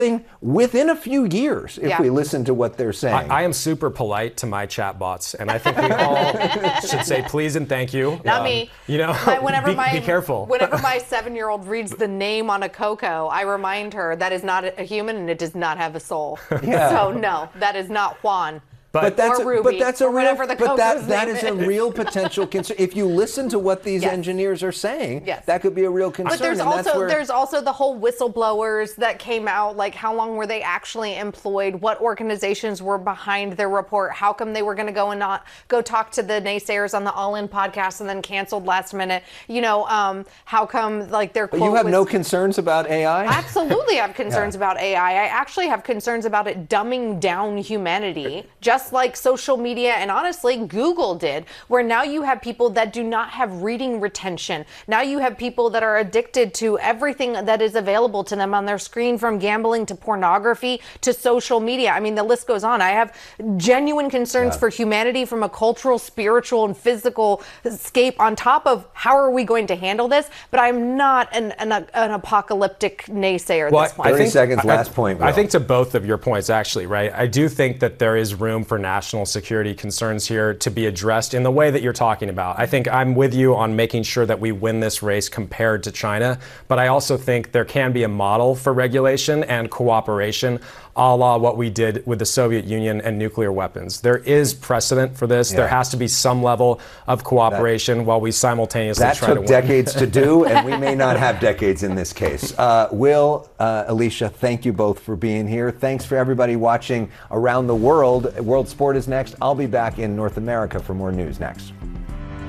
within a few years if we listen to what they're saying. I am super polite to my chatbots, and I think we all should say please and thank you. Not me. You know, be careful. Whenever my 7-year-old reads the name on a cocoa, I remind her that is not a human and it does not have a soul. So no, that is not Juan. But that's a real potential concern. If you listen to what these engineers are saying, that could be a real concern. But there's also the whole whistleblowers that came out. Like, how long were they actually employed? What organizations were behind their report? How come they were going to go and not go talk to the naysayers on the All In podcast and then canceled last minute? You know, how come like their quote you have no concerns about AI? Absolutely, I have concerns about AI. I actually have concerns about it dumbing down humanity, just like social media and honestly Google did, where now you have people that do not have reading retention. Now you have people that are addicted to everything that is available to them on their screen, from gambling to pornography to social media. I mean, the list goes on. I have genuine concerns for humanity from a cultural, spiritual, and physical escape, on top of how are we going to handle this. But I'm not an apocalyptic naysayer at this point. 30 seconds, last point. Will. I think to both of your points, actually, right? I do think that there is room for national security concerns here to be addressed in the way that you're talking about. I think I'm with you on making sure that we win this race compared to China, but I also think there can be a model for regulation and cooperation, a la what we did with the Soviet Union and nuclear weapons. There is precedent for this. There has to be some level of cooperation while we simultaneously try to win. That took decades to do, and we may not have decades in this case. Will, Alicia, thank you both for being here. Thanks for everybody watching around the world. World Sport is next. I'll be back in North America for more news next.